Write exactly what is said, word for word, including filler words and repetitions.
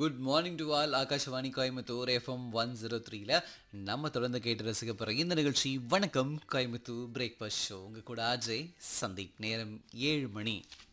Good morning to all. Akashvani Coimbatore FM one zero த்ரீல நம்ம தொடர்ந்து கேட்டு ரசிக்க போகிற இந்த நிகழ்ச்சி வணக்கம் கோயம்புத்தூர் பிரேக்ஃபாஸ்ட் ஷோ. உங்கள் கூட ஆஜய் சந்தீப். நேரம் ஏழு மணி.